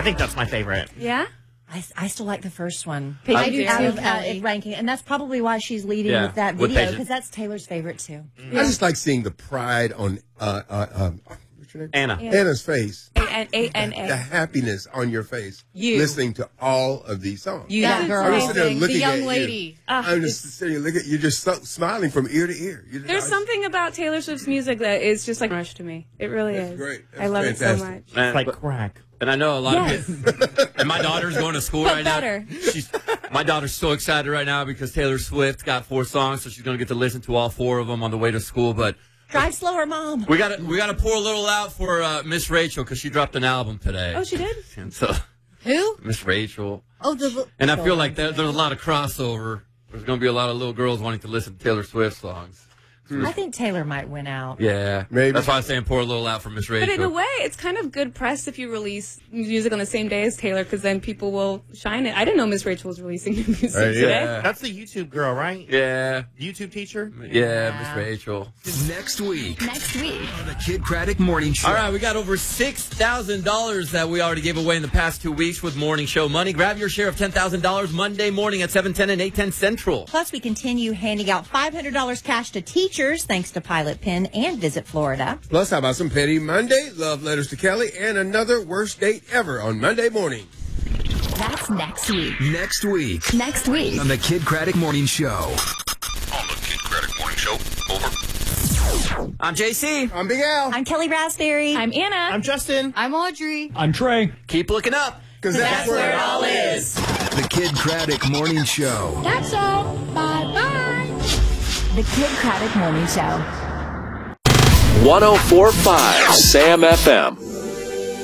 I think that's my favorite. Yeah? I still like the first one. I do out too, of Kelly. ranking, and that's probably why she's leading Yeah, with that with video, Patience. because that's Taylor's favorite too. I just like seeing the pride on what's your name? Anna's face. A-N-A. The happiness on your face. You. Listening to all of these songs. You, that girl. I'm just sitting there looking The young at lady. you. I'm just sitting there looking at you, just smiling from ear to ear. There's something about Taylor Swift's music that is just like a rush to me. It really is. Great. I love it so much. It's like crack. And I know a lot Yes. of it. And my daughter's going to school right better. now. My daughter's so excited right now because Taylor Swift got 4 songs, so she's going to get to listen to all 4 of them on the way to school. But Drive slower, Mom. we got to pour a little out for Miss Rachel because she dropped an album today. Oh, she did? And so Who? Miss Rachel. Oh, the. And I feel like there's a lot of crossover. There's going to be a lot of little girls wanting to listen to Taylor Swift songs. I think Taylor might win out. Yeah, Maybe. That's why I'm saying pour a little out for Miss Rachel. But in a way, it's kind of good press if you release music on the same day as Taylor, because then people will shine it. I didn't know Miss Rachel was releasing new music today. Yeah. That's the YouTube girl, right? Yeah. YouTube teacher? Yeah, Miss Rachel. Next week on Week. the Kid Craddock Morning Show. All right, we got over $6,000 that we already gave away in the past 2 weeks with Morning Show money. Grab your share of $10,000 Monday morning at 7:10 and 8:10 Central. Plus, we continue handing out $500 cash to teachers, thanks to Pilot Pen and Visit Florida. Plus, how about some Petty Monday, love letters to Kelly, and another worst date ever on Monday morning. That's next week. Next week Next week. on the Kid Craddock Morning Show. On the Kid Craddock Morning Show. Over. I'm JC. I'm Big Al. I'm Kelly Raspberry. I'm Anna. I'm Justin. I'm Audrey. I'm Trey. Keep looking up. Because that's where it all is. The Kid Craddock Morning Show. That's all. Bye-bye. The Kid Craddock Morning Show. 104.5 Sam FM.